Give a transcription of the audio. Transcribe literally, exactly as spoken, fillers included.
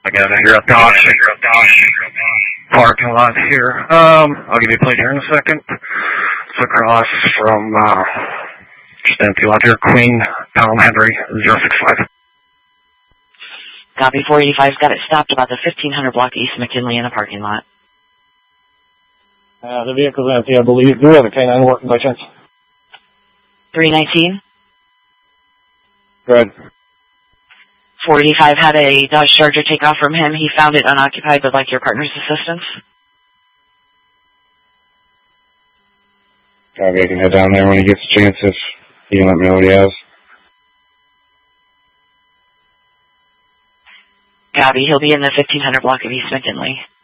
I got it here at Dodge. Parking lot here. Um, I'll give you a plate here in a second. It's across from, uh, just empty lot here, Queen, Tom Henry, zero six five. Copy, four eighty-five's got it stopped about the fifteen hundred block East McKinley in a parking lot. Uh, the vehicle's empty, I believe. Do we have a K nine working by chance? three nineteen? Good. four eighty-five had a Dodge Charger take off from him. He found it unoccupied, but like your partner's assistance. Copy, I can head down there when he gets a chance if he can let me know what he has. Copy, he'll be in the fifteen hundred block of East McKinley.